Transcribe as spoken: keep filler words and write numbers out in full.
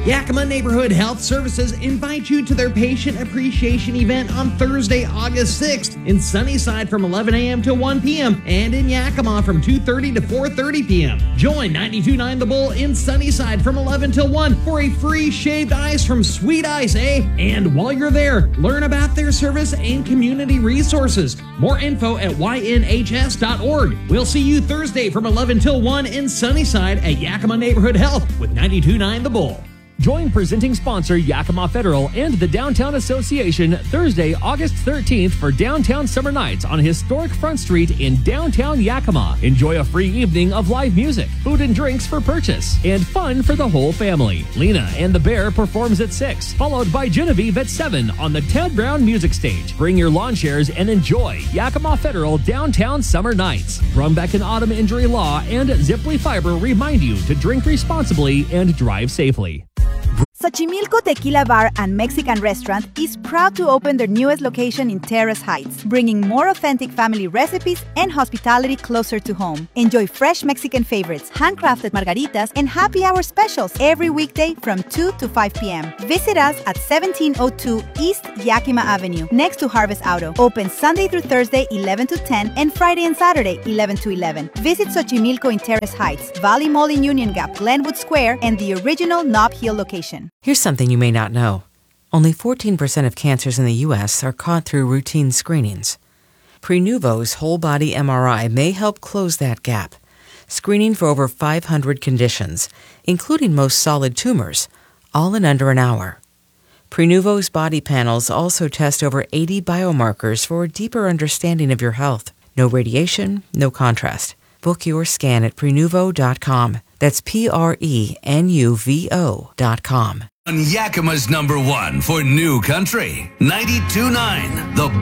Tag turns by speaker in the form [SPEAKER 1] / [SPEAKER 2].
[SPEAKER 1] Yakima Neighborhood Health Services invite you to their Patient Appreciation event on Thursday, August sixth in Sunnyside from eleven a.m. to one p.m. and in Yakima from two thirty to four thirty p.m. Join ninety-two point nine The Bull in Sunnyside from eleven till one for a free shaved ice from Sweet Ice, eh? And while you're there, learn about their service and community resources. More info at y n h s dot org. We'll see you Thursday from eleven till one in Sunnyside at Yakima Neighborhood Health with ninety-two point nine The Bull.
[SPEAKER 2] Join presenting sponsor Yakima Federal and the Downtown Association Thursday, August thirteenth for Downtown Summer Nights on historic Front Street in downtown Yakima. Enjoy a free evening of live music, food and drinks for purchase, and fun for the whole family. Lena and the Bear performs at six, followed by Genevieve at seven on the Ted Brown Music Stage. Bring your lawn chairs and enjoy Yakima Federal Downtown Summer Nights. Rumbeck and Autumn Injury Law and Ziply Fiber remind you to drink responsibly and drive safely.
[SPEAKER 3] Xochimilco Tequila Bar and Mexican Restaurant is proud to open their newest location in Terrace Heights, bringing more authentic family recipes and hospitality closer to home. Enjoy fresh Mexican favorites, handcrafted margaritas, and happy hour specials every weekday from two to five p.m. Visit us at seventeen oh two East Yakima Avenue, next to Harvest Auto. Open Sunday through Thursday, eleven to ten, and Friday and Saturday, eleven to eleven. Visit Xochimilco in Terrace Heights, Valley Mall in Union Gap, Glenwood Square, and the original Nob Hill location.
[SPEAKER 4] Here's something you may not know. Only fourteen percent of cancers in the U S are caught through routine screenings. Prenuvo's whole-body M R I may help close that gap, screening for over five hundred conditions, including most solid tumors, all in under an hour. Prenuvo's body panels also test over eighty biomarkers for a deeper understanding of your health. No radiation, no contrast. Book your scan at prenuvo dot com. That's P R E N U V O dot com.
[SPEAKER 5] On Yakima's number one for new country, ninety-two point nine The